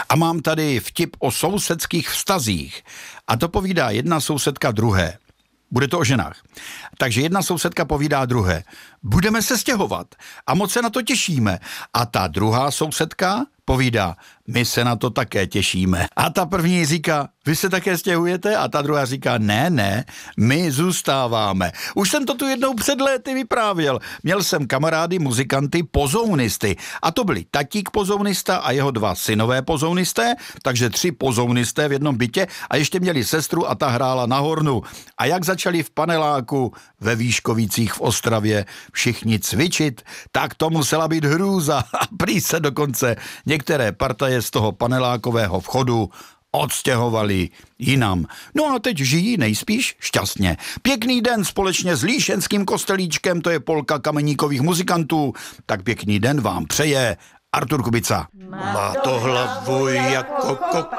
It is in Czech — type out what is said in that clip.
A mám tady vtip o sousedských vztazích. A to povídá jedna sousedka druhé. Bude to o ženách. Takže jedna sousedka povídá druhé. Budeme se stěhovat a moc se na to těšíme. A ta druhá sousedka povídá, my se na to také těšíme. A ta první říká, vy se také stěhujete? A ta druhá říká, ne, my zůstáváme. Už jsem to tu jednou před léty vyprávěl. Měl jsem kamarády, muzikanty, pozounisty. A to byli tatík pozounista a jeho 2 synové pozounisté, takže 3 pozounisté v jednom bytě a ještě měli sestru a ta hrála na hornu. A jak začali v paneláku ve Výškovicích v Ostravě všichni cvičit, tak to musela být hrůza. A prý se dokonce některé partaje z toho panelákového vchodu odstěhovali jinam. No a teď žijí nejspíš šťastně. Pěkný den společně s Líšenským kostelíčkem, to je polka kameníkových muzikantů. Tak pěkný den vám přeje Artur Kubica. Má to hlavu jako